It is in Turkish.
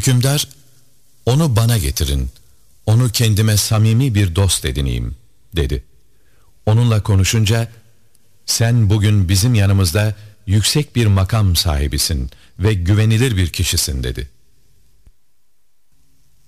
Hükümdar, onu bana getirin, onu kendime samimi bir dost edineyim, dedi. Onunla konuşunca, sen bugün bizim yanımızda yüksek bir makam sahibisin ve güvenilir bir kişisin, dedi.